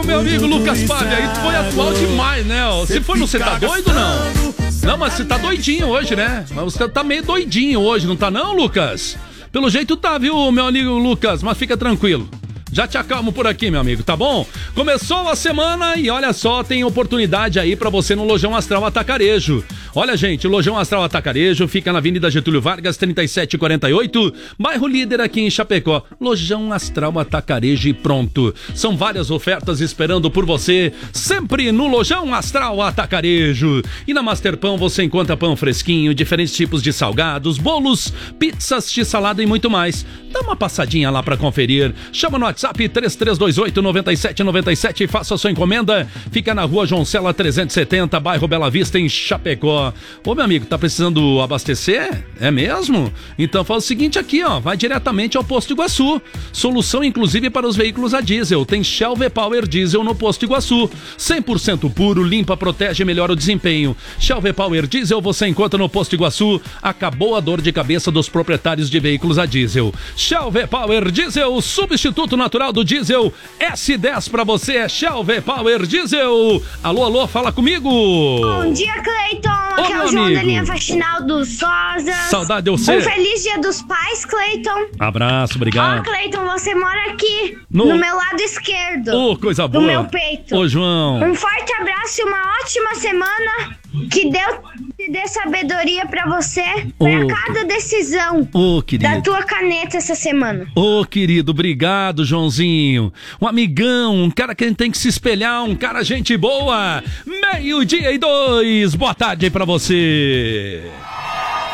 Meu amigo Lucas Paiva, aí foi atual demais, né? Você foi no Cê Tá Doido, não? Não, mas você tá doidinho hoje, né? Mas você tá meio doidinho hoje, não tá não, Lucas? Pelo jeito tá, viu, meu amigo Lucas? Mas fica tranquilo. Já te acalmo por aqui, meu amigo, tá bom? Começou a semana e olha só, tem oportunidade aí pra você no Lojão Astral Atacarejo. Olha, gente, o Lojão Astral Atacarejo fica na Avenida Getúlio Vargas, 3748, bairro Líder aqui em Chapecó. Lojão Astral Atacarejo e pronto. São várias ofertas esperando por você, sempre no Lojão Astral Atacarejo. E na Masterpão você encontra pão fresquinho, diferentes tipos de salgados, bolos, pizzas, x-salada e muito mais. Dá uma passadinha lá pra conferir. Chama no WhatsApp 3328-9797 e faça a sua encomenda. Fica na rua João Cela 370, bairro Bela Vista, em Chapecó. Ô, meu amigo, tá precisando abastecer? É mesmo? Então faz o seguinte aqui, ó, vai diretamente ao Posto Iguaçu. Solução inclusive para os veículos a diesel. Tem Shell V-Power Diesel no Posto Iguaçu. 100% puro, limpa, protege e melhora o desempenho. Shell V-Power Diesel você encontra no Posto Iguaçu. Acabou a dor de cabeça dos proprietários de veículos a diesel. Shell V-Power Diesel, substituto natural do diesel. S10 pra você é Shell V-Power Diesel. Alô, alô, fala comigo. Bom dia, Cleiton. Aqui é o João da linha Faxinal do Sosa. Saudade de você. Um feliz dia dos pais, Cleiton. Abraço, obrigado. Ó, Cleiton, você mora aqui, no meu lado esquerdo. Ô, coisa boa. No meu peito. Ô, João. Um forte abraço e uma ótima semana. Que Deus te dê sabedoria pra você, pra cada decisão da tua caneta essa semana. Ô, querido, obrigado, Joãozinho. Um amigão, um cara que a gente tem que se espelhar, um cara gente boa. 12:02. Boa tarde aí pra você.